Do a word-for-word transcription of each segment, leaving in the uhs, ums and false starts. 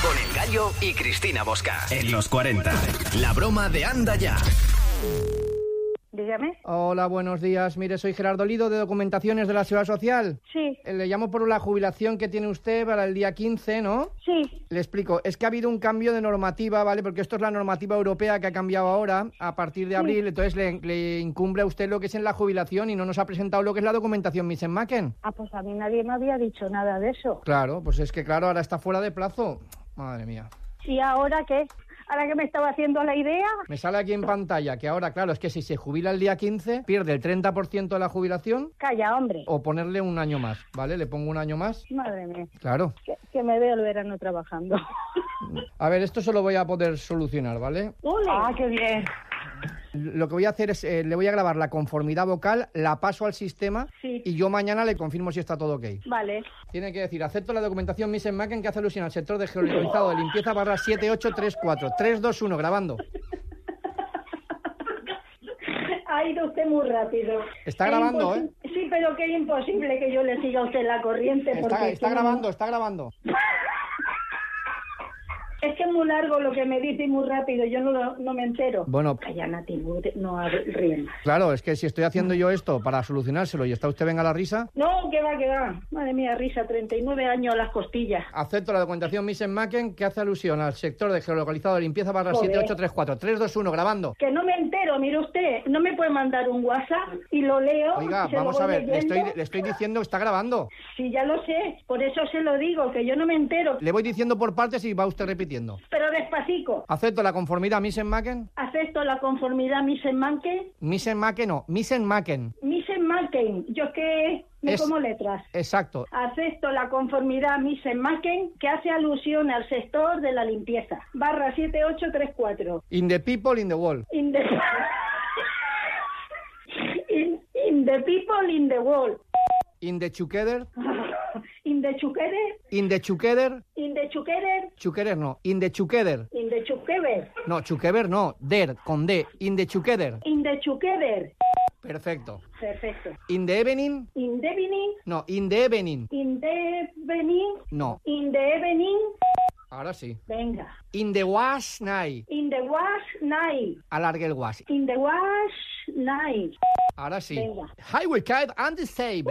Con El Gallo y Cristina Bosca. En los cuarenta. La broma de Anda Ya. Dígame. Hola, buenos días. Mire, soy Gerardo Lido, de Documentaciones de la Seguridad Social. Sí. Eh, Le llamo por la jubilación que tiene usted para el día quince, ¿no? Sí. Le explico. Es que ha habido un cambio de normativa, ¿vale? Porque esto es la normativa europea que ha cambiado ahora, a partir de abril. Sí. Entonces le, le incumbe a usted lo que es en la jubilación y no nos ha presentado lo que es la documentación Misen-Macken. Ah, pues a mí nadie me había dicho nada de eso. Claro, pues es que claro, ahora está fuera de plazo. Madre mía. ¿Y ahora qué? ¿Ahora que me estaba haciendo la idea? Me sale aquí en pantalla que ahora, claro, es que si se jubila el día quince, pierde el treinta por ciento de la jubilación. Calla, hombre. O ponerle un año más, ¿vale? Le pongo un año más. Madre mía. Claro. Que, que me veo el verano trabajando. A ver, esto se lo voy a poder solucionar, ¿vale? ¡Ole! ¡Ah, qué bien! Lo que voy a hacer es, eh, le voy a grabar la conformidad vocal, la paso al sistema, sí. Y yo mañana le confirmo si está todo ok. Vale. Tiene que decir, acepto la documentación Misen-Macken que hace alusión al sector de geolocalizado de limpieza barra siete ocho tres cuatro. tres, dos, uno, grabando. Ha ido usted muy rápido. Está grabando, impos- ¿eh? Sí, pero que es imposible que yo le siga a usted la corriente. Está, porque está si no- grabando, está grabando. Es que es muy largo lo que me dice y muy rápido, yo no, lo- no me entero. Bueno. Calla, Nati, no ríes más. Claro, es que si estoy haciendo yo esto para solucionárselo y está usted venga a la risa... No, que va, que va. Madre mía, risa, treinta y nueve años a las costillas. Acepto la documentación Misen-Macken que hace alusión al sector de geolocalizado de limpieza barra Joder. siete ocho tres cuatro. tres, dos, uno, grabando. Que no me entero, mire usted, no me puede mandar un WhatsApp y lo leo. Oiga, y se lo vamos a voy ver, le leyendo. estoy, le estoy diciendo que está grabando. Sí, ya lo sé, por eso se lo digo, que yo no me entero. Le voy diciendo por partes y va usted repitiendo. Pero despacito. Acepto la conformidad Misen-Macken. Acepto la conformidad Misen-Macken. Misen-Macken no, Misen-Macken. Misen-Macken, yo es que me Es- como letras. Exacto. Acepto la conformidad Misen-Macken que hace alusión al sector de la limpieza. Barra siete ocho tres cuatro. In the people, in the world. In the... in, in the people, in the world. In the together. In the together. In the together. In the together. Together no. In the together. In the together. No, together no. Der, con D. In the together. In the together. Perfecto. Perfecto. In the evening. In the evening. No, in the evening. In the evening. No. In the evening. Ahora sí. Venga. In the wash night. In the wash night. Alargue el wash. In the wash night. Ahora sí. Venga. Highway Kite and Disable.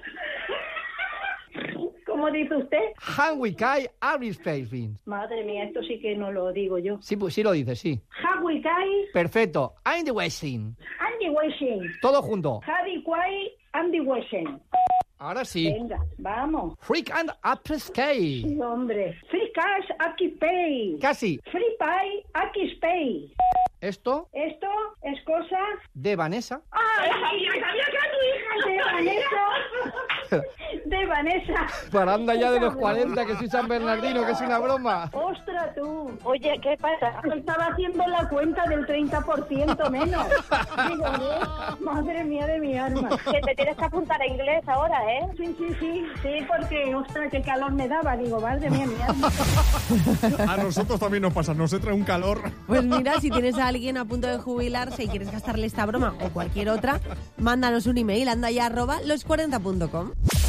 ¿Cómo dice usted? Highway Kite and Disable. Madre mía, esto sí que no lo digo yo. Sí, pues sí lo dice, sí. Hawi Kai, Perfecto. I'm the washing. Andy Washing. Todo junto. Javi Kwai, Andy Washing. Ahora sí. Venga, vamos. Freak and Upper Sky. Sí, hombre. Free cash, aquí pay. Casi. Free pay, aquí pay. Esto Esto es cosa... de Vanessa. ¡Ay, sabía, sabía que era tu hija! De Vanessa. De Vanessa. Para anda ya de los cuarenta, que soy San Bernardino, que es una broma. ¡Ostras, tú! Oye, ¿qué pasa? Estaba haciendo la cuenta del treinta por ciento menos. Digo, ¿eh? Madre mía de mi alma. Que te tienes que apuntar a inglés ahora, ¿eh? Sí, sí, sí. Sí, porque, ostras, qué calor me daba. Digo, madre mía, mi alma. A nosotros también nos pasa, nos entra un calor. Pues mira, si tienes a alguien a punto de jubilarse y quieres gastarle esta broma o cualquier otra, mándanos un email, andaya arroba los cuarenta punto com.